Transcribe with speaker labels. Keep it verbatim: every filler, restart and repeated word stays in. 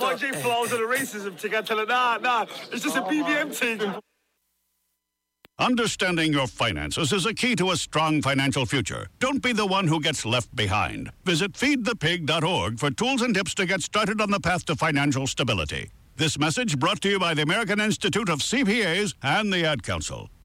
Speaker 1: Y J flaws and the racism thing. I tell her, nah, nah, it's just a B B M thing.
Speaker 2: Understanding your finances is a key to a strong financial future. Don't be the one who gets left behind. Visit feed the pig dot org for tools and tips to get started on the path to financial stability. This message brought to you by the American Institute of C P As and the Ad Council.